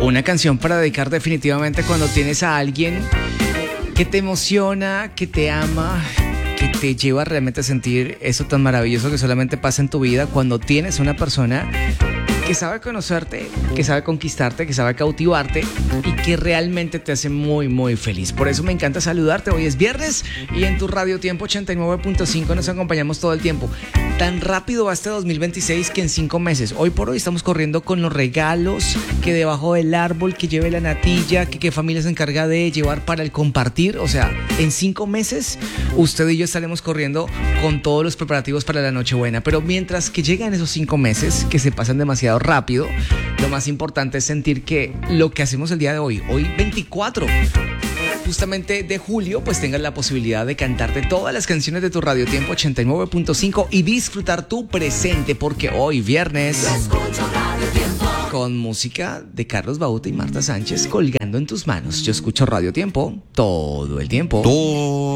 Una canción para dedicar definitivamente cuando tienes a alguien que te emociona, que te ama, que te lleva realmente a sentir eso tan maravilloso que solamente pasa en tu vida cuando tienes una persona que sabe conocerte, que sabe conquistarte, que sabe cautivarte y que realmente te hace muy, muy feliz. Por eso me encanta saludarte. Hoy es viernes y en tu Radio Tiempo 89.5 nos acompañamos todo el tiempo. Tan rápido va este 2026 que en 5 meses, hoy por hoy estamos corriendo con los regalos, que debajo del árbol, que lleve la natilla, que qué familia se encarga de llevar para el compartir. O sea, en 5 meses usted y yo estaremos corriendo con todos los preparativos para la Nochebuena. Pero mientras que llegan esos 5 meses, que se pasan demasiado rápido, lo más importante es sentir que lo que hacemos el día de hoy 24 justamente de julio, pues tengas la posibilidad de cantarte todas las canciones de tu Radio Tiempo 89.5 y disfrutar tu presente, porque hoy viernes con música de Carlos Baute y Marta Sánchez colgando en tus manos. Yo escucho Radio Tiempo todo el tiempo.